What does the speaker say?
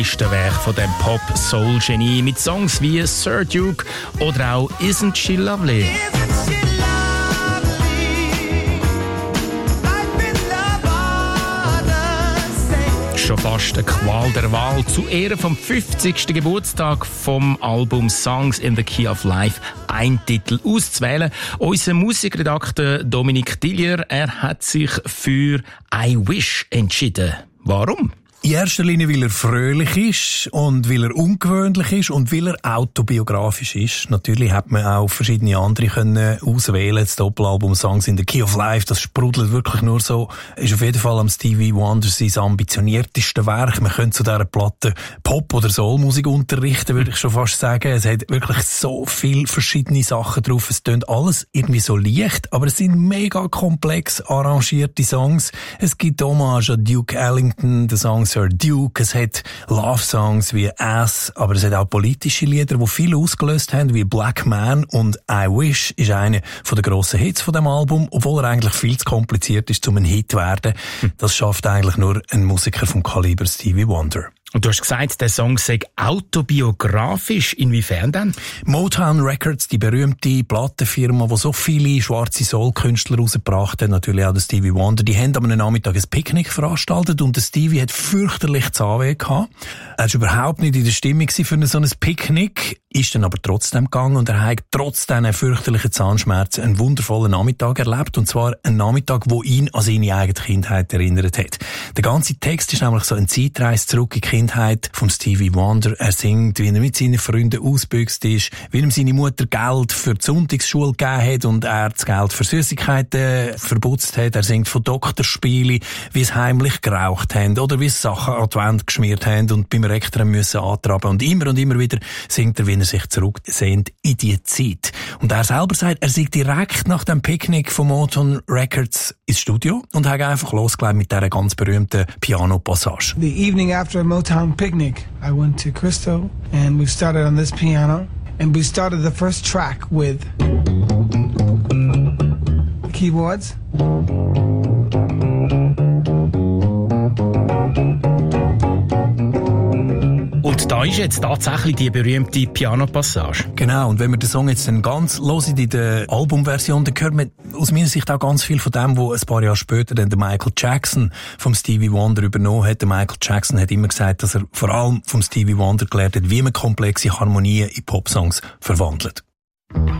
ist der Werk von dem Pop-Soul-Genie mit Songs wie Sir Duke oder auch Isn't She Lovely? Schon fast eine Qual der Wahl, zu Ehren vom 50. Geburtstag vom Album Songs in the Key of Life einen Titel auszuwählen. Unser Musikredakteur Dominik Dillier, er hat sich für I Wish entschieden. Warum? In erster Linie, weil er fröhlich ist und weil er ungewöhnlich ist und weil er autobiografisch ist. Natürlich hat man auch verschiedene andere können auswählen. Das Doppelalbum Songs in the Key of Life, das sprudelt wirklich nur so. Ist auf jeden Fall am Stevie Wonder sein ambitionierteste Werk. Man könnte zu dieser Platte Pop- oder Soulmusik unterrichten, würde ich schon fast sagen. Es hat wirklich so viele verschiedene Sachen drauf. Es tönt alles irgendwie so leicht, aber es sind mega komplex arrangierte Songs. Es gibt Hommage an Duke Ellington, den Song Sir Duke, es hat Love-Songs wie Ass, aber es hat auch politische Lieder, die viele ausgelöst haben, wie Black Man, und I Wish ist einer der grossen Hits von dem Album, obwohl er eigentlich viel zu kompliziert ist, um ein Hit zu werden. Das schafft eigentlich nur ein Musiker vom Kaliber Stevie Wonder. Und du hast gesagt, der Song sei autobiografisch. Inwiefern denn? Motown Records, die berühmte Plattenfirma, die so viele schwarze Soul-Künstler rausgebracht hat, natürlich auch der Stevie Wonder, die haben am Nachmittag ein Picknick veranstaltet und der Stevie hat fürchterlich Zahnweh gehabt. Er war überhaupt nicht in der Stimmung für so ein Picknick, ist dann aber trotzdem gegangen und er hat trotz diesen fürchterlichen Zahnschmerzen einen wundervollen Nachmittag erlebt, und zwar einen Nachmittag, der ihn an seine eigene Kindheit erinnert hat. Der ganze Text ist nämlich so eine Zeitreise zurück in die Kindheit vom Stevie Wonder. Er singt, wie er mit seinen Freunden ausgebüxt ist, wie ihm seine Mutter Geld für die Sonntagsschule gegeben hat und er das Geld für Süßigkeiten verbutzt hat. Er singt von Doktorspielen, wie sie heimlich geraucht haben oder wie sie Sachen an die Wand geschmiert haben und beim Rektor müssen antraben. Und immer wieder singt er, wie er sich zurücksehnt in die Zeit. Und er selber sagt, er sei direkt nach dem Picknick von Motown Records ins Studio und hat einfach losgelegt mit dieser ganz berühmten Piano-Passage. The evening after a Motown picnic, I went to Crystal and we started on this piano and we started the first track with the keyboards. Und da ist jetzt tatsächlich die berühmte Piano-Passage. Genau, und wenn man den Song jetzt dann ganz hört in der Albumversion, dann hört man aus meiner Sicht auch ganz viel von dem, was ein paar Jahre später dann der Michael Jackson vom Stevie Wonder übernommen hat. Der Michael Jackson hat immer gesagt, dass er vor allem vom Stevie Wonder gelernt hat, wie man komplexe Harmonien in Popsongs verwandelt.